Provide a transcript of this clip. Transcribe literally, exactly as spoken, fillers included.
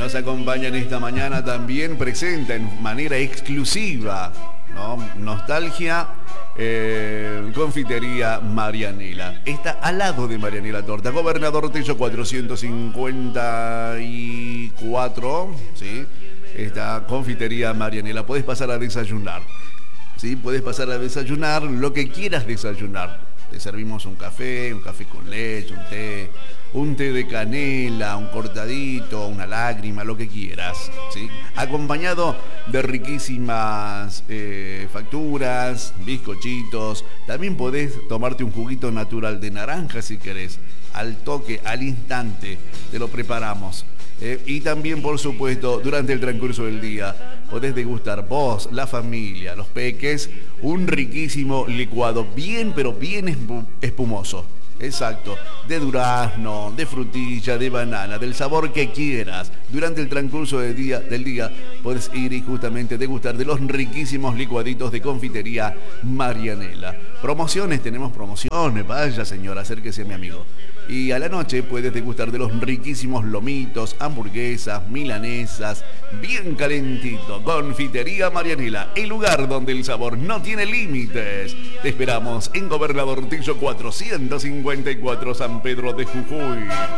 nos acompañan esta mañana también presenta en manera exclusiva, ¿no? Nostalgia, eh, Confitería Marianela. Está al lado de Marianela Torta, Gobernador Tello cuatrocientos cincuenta y cuatro, ¿sí? Esta Confitería Marianela. Podés pasar a desayunar, ¿sí? Puedes pasar a desayunar lo que quieras desayunar. Te servimos un café, un café con leche, un té, un té de canela, un cortadito, una lágrima, lo que quieras, ¿sí? Acompañado de riquísimas eh, facturas, bizcochitos. También podés tomarte un juguito natural de naranja si querés. Al toque, al instante, te lo preparamos. Eh, y también, por supuesto, durante el transcurso del día, podés degustar vos, la familia, los peques, un riquísimo licuado, bien, pero bien espumoso. Exacto, de durazno, de frutilla, de banana, del sabor que quieras. Durante el transcurso del día, del día puedes ir y justamente degustar de los riquísimos licuaditos de Confitería Marianela. Promociones, tenemos promociones, vaya señora, acérquese a mi amigo. Y a la noche puedes degustar de los riquísimos lomitos, hamburguesas, milanesas, bien calentito. Confitería Marianela, el lugar donde el sabor no tiene límites. Te esperamos en Gobernador Tello cuatrocientos cincuenta y cuatro, San Pedro de Jujuy.